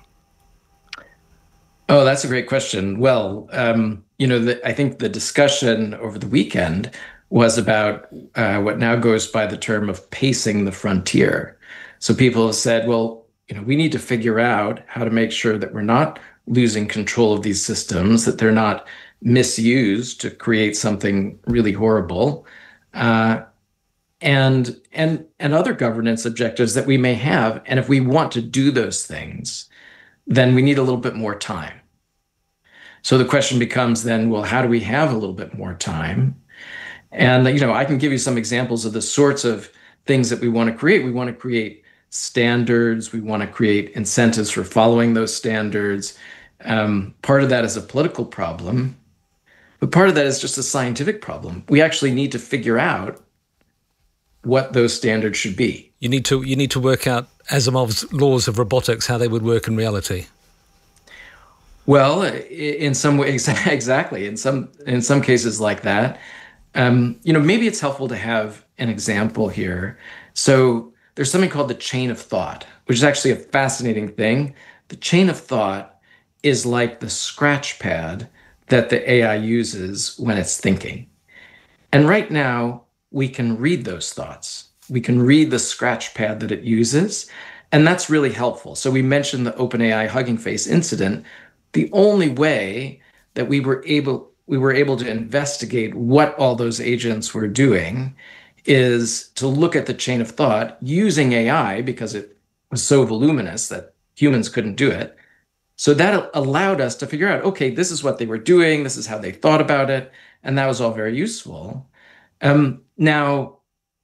Oh, that's a great question. Well, um, you know, the, I think the discussion over the weekend was about uh, what now goes by the term of pacing the frontier. So people have said, well, you know, we need to figure out how to make sure that we're not losing control of these systems, that they're not misused to create something really horrible, uh, and and and other governance objectives that we may have. And if we want to do those things, then we need a little bit more time. So the question becomes then, well, how do we have a little bit more time? And, you know, I can give you some examples of the sorts of things that we want to create. We want to create standards. We want to create incentives for following those standards. Um, part of that is a political problem, but part of that is just a scientific problem. We actually need to figure out what those standards should be. You need to you need to work out Asimov's laws of robotics, how they would work in reality. Well, in some ways, exactly. In some in some cases like that, um, you know, maybe it's helpful to have an example here. So there's something called the chain of thought, which is actually a fascinating thing the chain of thought is like the scratch pad that the A I uses when it's thinking. And right now, we can read those thoughts. We can read the scratch pad that it uses, and that's really helpful. So we mentioned the OpenAI Hugging Face incident. The only way that we were able we were able to investigate what all those agents were doing is to look at the chain of thought using A I, because it was so voluminous that humans couldn't do it. So that allowed us to figure out, okay, this is what they were doing, this is how they thought about it, and that was all very useful. Um, now,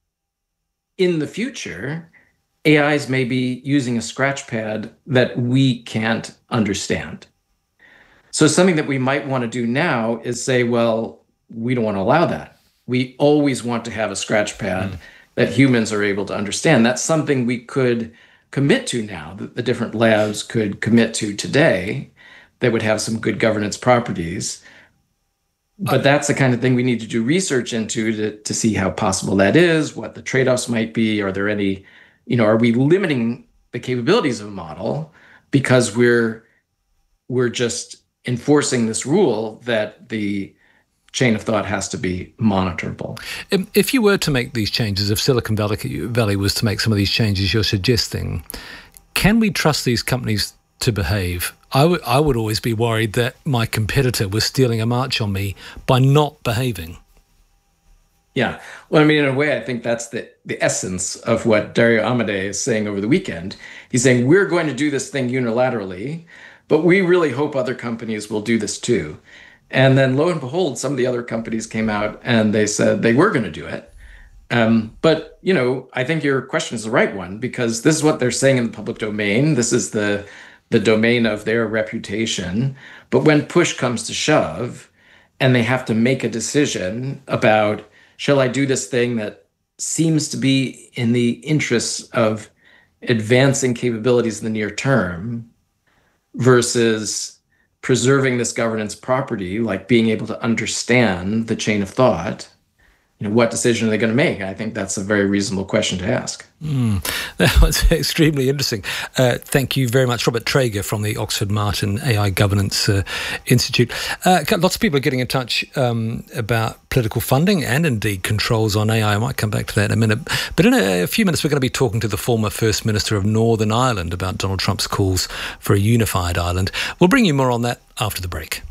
in the future, A Is may be using a scratch pad that we can't understand. So something that we might want to do now is say, well, we don't want to allow that. We always want to have a scratch pad mm. that humans are able to understand. That's something we could commit to now, that the different labs could commit to today that would have some good governance properties. But that's the kind of thing we need to do research into to, to see how possible that is, what the trade-offs might be. Are there any, you know, are we limiting the capabilities of a model because we're we're just enforcing this rule that the chain of thought has to be monitorable? If you were to make these changes, if Silicon Valley was to make some of these changes you're suggesting, can we trust these companies to behave? I, w- I would always be worried that my competitor was stealing a march on me by not behaving. Yeah. Well, I mean, in a way, I think that's the, the essence of what Dario Amodei is saying over the weekend. He's saying, we're going to do this thing unilaterally, but we really hope other companies will do this too. And then lo and behold, some of the other companies came out and they said they were going to do it. Um, but, you know, I think your question is the right one, because this is what they're saying in the public domain. This is the the domain of their reputation. But when push comes to shove and they have to make a decision about, shall I do this thing that seems to be in the interests of advancing capabilities in the near term versus preserving this governance property, like being able to understand the chain of thought, you know, what decision are they going to make? I think that's a very reasonable question to ask. Mm, that was extremely interesting. Uh, thank you very much, Robert Traeger from the Oxford Martin A I Governance uh, Institute. Uh, lots of people are getting in touch um, about political funding and indeed controls on A I. I might come back to that in a minute. But in a, a few minutes, we're going to be talking to the former First Minister of Northern Ireland about Donald Trump's calls for a unified Ireland. We'll bring you more on that after the break.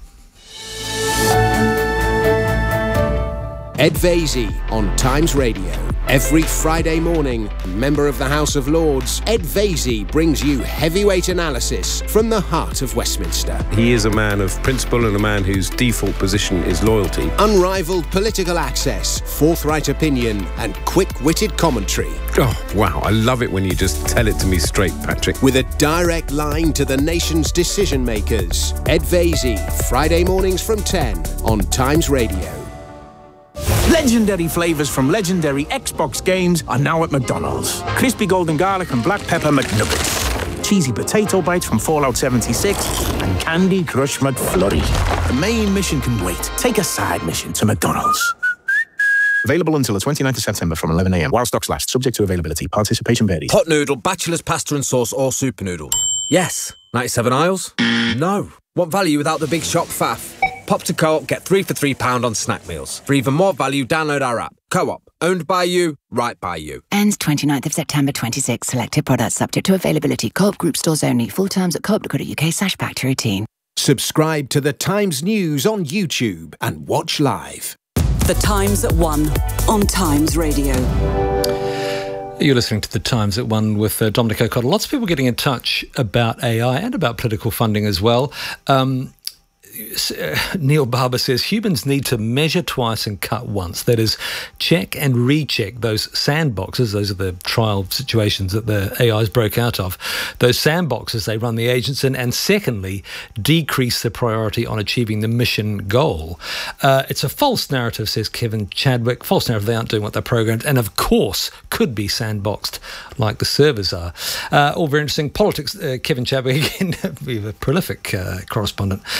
Ed Vaizey on Times Radio. Every Friday morning, a member of the House of Lords, Ed Vaizey brings you heavyweight analysis from the heart of Westminster. He is a man of principle and a man whose default position is loyalty. Unrivaled political access, forthright opinion, and quick-witted commentary. Oh, wow, I love it when you just tell it to me straight, Patrick. With a direct line to the nation's decision-makers. Ed Vaizey, Friday mornings from ten on Times Radio. Legendary flavours from legendary Xbox games are now at McDonald's. Crispy golden garlic and black pepper McNuggets. Cheesy potato bites from Fallout seventy-six. And Candy Crush McFlurry. The main mission can wait. Take a side mission to McDonald's. Available until the twenty-ninth of September from eleven a.m. while stocks last. Subject to availability. Participation varies. Pot noodle, bachelor's pasta and sauce or super noodle? Yes. ninety-seven aisles? No. Want value without the big shop faff? Pop to Co-op, get three for three pound on snack meals. For even more value, download our app. Co-op, owned by you, right by you. Ends twenty-ninth of September twenty-six. Selected products subject to availability. Co-op group stores only. Full terms at co-op.co.uk slash back to routine. Subscribe to The Times News on YouTube and watch live. The Times at one on Times Radio. You're listening to The Times at One with uh, Dominic O'Connell. Lots of people getting in touch about A I and about political funding as well. Um, Neil Barber says humans need to measure twice and cut once. That is, check and recheck those sandboxes. Those are the trial situations that the A Is broke out of. Those sandboxes they run the agents in. And secondly, decrease the priority on achieving the mission goal. Uh, it's a false narrative, says Kevin Chadwick. False narrative, they aren't doing what they're programmed. And of course, could be sandboxed like the servers are. Uh, all very interesting. Politics, uh, Kevin Chadwick, again, a prolific uh, correspondent. Politics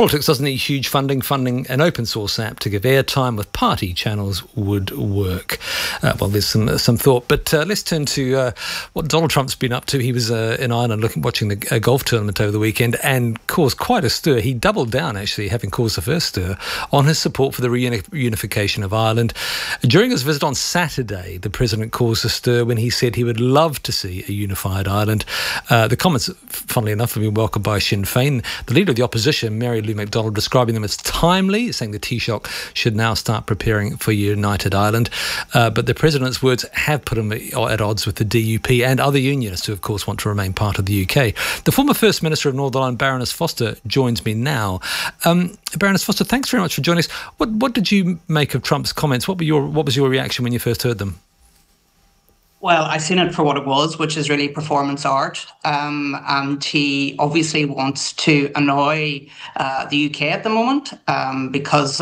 politics doesn't need huge funding. Funding an open source app to give airtime with party channels would work. Uh, well, there's some some thought, but uh, let's turn to uh, what Donald Trump's been up to. He was uh, in Ireland looking, watching the uh, golf tournament over the weekend and caused quite a stir. He doubled down, actually, having caused the first stir, on his support for the reunification of Ireland. During his visit on Saturday, the president caused a stir when he said he would love to see a unified Ireland. Uh, the comments, funnily enough, have been welcomed by Sinn Féin. The leader of the opposition, Mary Lou McDonald, describing them as timely, saying the Taoiseach should now start preparing for United Ireland. Uh, but the president's words have put him at odds with the D U P and other unionists who, of course, want to remain part of the U K. The former First Minister of Northern Ireland, Baroness Foster, joins me now. Um, Baroness Foster, thanks very much for joining us. What, what did you make of Trump's comments? What were your What was your reaction when you first heard them? Well, I seen it for what it was, which is really performance art. Um, and he obviously wants to annoy uh, the U K at the moment um, because